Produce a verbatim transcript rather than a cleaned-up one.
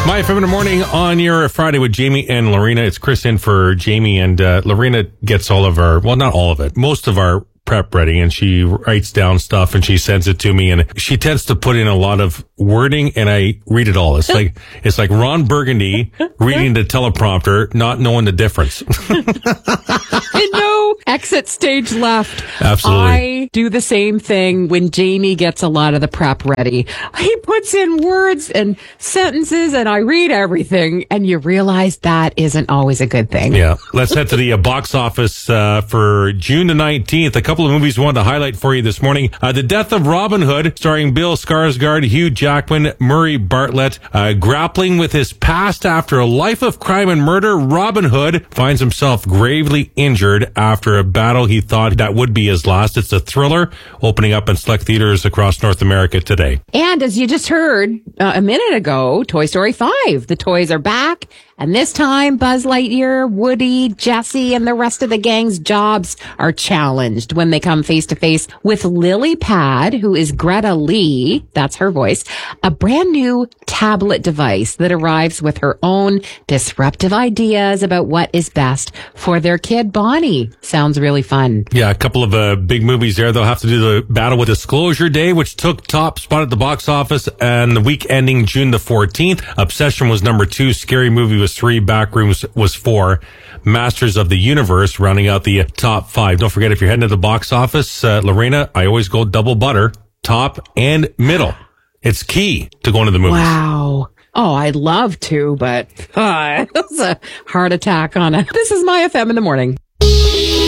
My F M in the morning on your Friday with Jamie and Lorena. It's Chris in for Jamie, and uh, Lorena gets all of our, well, not all of it, most of our prep ready, and she writes down stuff and she sends it to me, and she tends to put in a lot of wording, and I read it all. It's like it's like Ron Burgundy reading the teleprompter, not knowing the difference. No exit stage left. Absolutely. I do the same thing when Jamie gets a lot of the prep ready. He puts in words and sentences, and I read everything, and you realize that isn't always a good thing. Yeah. Let's head to the uh, box office uh, for June the nineteenth. A couple of movies we wanted to highlight for you this morning. Uh, The Death of Robin Hood, starring Bill Skarsgård, Hugh Jackman, Murray Bartlett. Uh, grappling with his past after a life of crime and murder, Robin Hood finds himself gravely injured after a battle he thought that would be his last. It's a thriller opening up in select theaters across North America today. And as you just heard uh, a minute ago, Toy Story five. The toys are back. And this time, Buzz Lightyear, Woody, Jessie, and the rest of the gang's jobs are challenged when they come face to face with Lily Pad, who is Greta Lee, that's her voice, a brand new tablet device that arrives with her own disruptive ideas about what is best for their kid, Bonnie. Sounds really fun. Yeah, a couple of uh, big movies there. They'll have to do the battle with Disclosure Day, which took top spot at the box office, and the week ending June the fourteenth. Obsession was number two. Scary Movie was three. Backrooms was four. Masters of the Universe rounding out the top five. Don't forget, if you're heading to the box office, uh, Lorena, I always go double butter, top and middle. It's key to going to the movies. Wow. Oh, I'd love to, but uh, it was a heart attack on it. This is My F M in the morning.